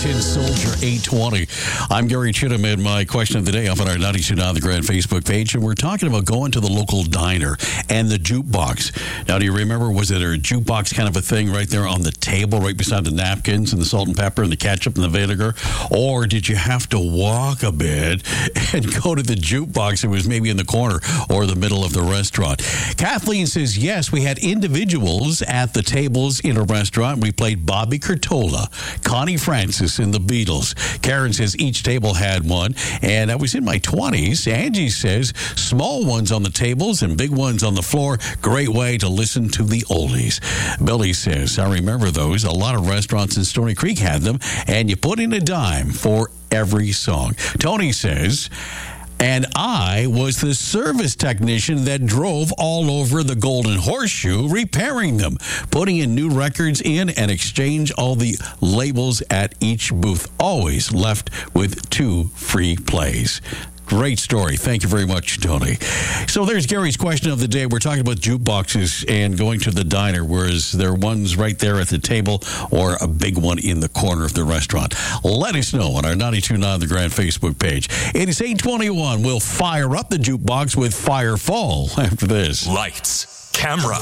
Tin Soldier 820. I'm Gary Chittum, and my question of the day up on our 92.9 The Grand Facebook page, and we're talking about going to the local diner and the jukebox. Now, do you remember, was it a jukebox kind of a thing right there on the table, right beside the napkins and the salt and pepper and the ketchup and the vinegar? Or did you have to walk a bit and go to the jukebox that was maybe in the corner or the middle of the restaurant? Kathleen says, yes, we had individuals at the tables in a restaurant. We played Bobby Curtola, Connie Francis, and the Beatles. Karen says each table had one, and I was in my 20s. Angie says small ones on the tables and big ones on the floor. Great way to listen to the oldies. Billy says, I remember those. A lot of restaurants in Stony Creek had them, and you put in a dime for every song. Tony says, and I was the service technician that drove all over the Golden Horseshoe repairing them, putting in new records in and exchange all the labels at each booth. Always left with 2 free plays. Great story. Thank you very much, Tony. So there's Gary's question of the day. We're talking about jukeboxes and going to the diner, whereas there are ones right there at the table or a big one in the corner of the restaurant. Let us know on our 92.9 The Grand Facebook page. It is 8:21. We'll fire up the jukebox with Firefall after this. Lights, camera,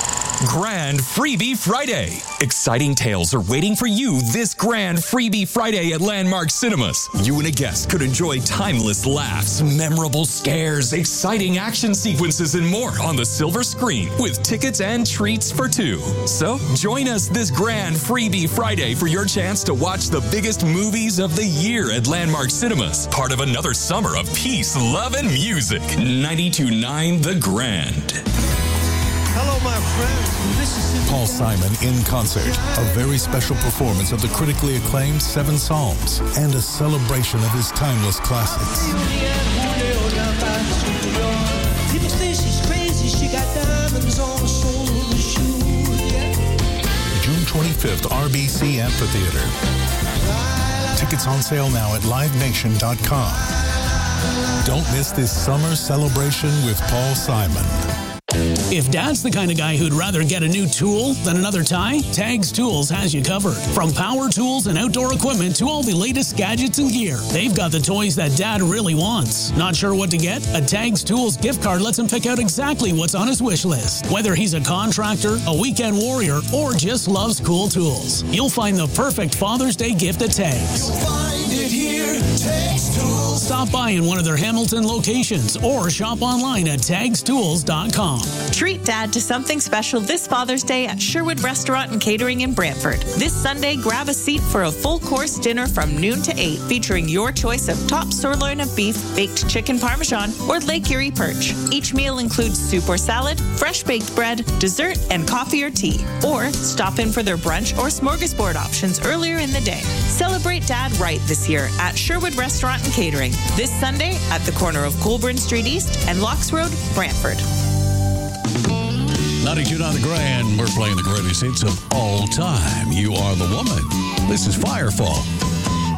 Grand Freebie Friday. Exciting tales are waiting for you this Grand Freebie Friday at Landmark Cinemas. You and a guest could enjoy timeless laughs, memorable scares, exciting action sequences, and more on the silver screen with tickets and treats for 2. So join us this Grand Freebie Friday for your chance to watch the biggest movies of the year at Landmark Cinemas. Part of another summer of peace, love, and music. 92.9 The Grand. Hello, my friends. This is Paul Simon in concert, a very special performance of the critically acclaimed 7 Psalms and a celebration of his timeless classics. People say she's crazy. She got diamonds on the sole of her shoe. June 25th, RBC Amphitheater. Tickets on sale now at livenation.com. Don't miss this summer celebration with Paul Simon. If Dad's the kind of guy who'd rather get a new tool than another tie, Tags Tools has you covered. From power tools and outdoor equipment to all the latest gadgets and gear, they've got the toys that Dad really wants. Not sure what to get? A Tags Tools gift card lets him pick out exactly what's on his wish list. Whether he's a contractor, a weekend warrior, or just loves cool tools, you'll find the perfect Father's Day gift at Tags. You'll find it here, Tags Tools. Stop by in one of their Hamilton locations or shop online at tagstools.com. Treat Dad to something special this Father's Day at Sherwood Restaurant and Catering in Brantford. This Sunday, grab a seat for a full-course dinner from noon to 8, featuring your choice of top sirloin of beef, baked chicken parmesan, or Lake Erie perch. Each meal includes soup or salad, fresh baked bread, dessert, and coffee or tea. Or stop in for their brunch or smorgasbord options earlier in the day. Celebrate Dad right this year at Sherwood Restaurant and Catering. This Sunday at the corner of Colburn Street East and Locks Road, Brantford. 92.9 The Grand. We're playing the greatest hits of all time. You are the woman. This is Firefall.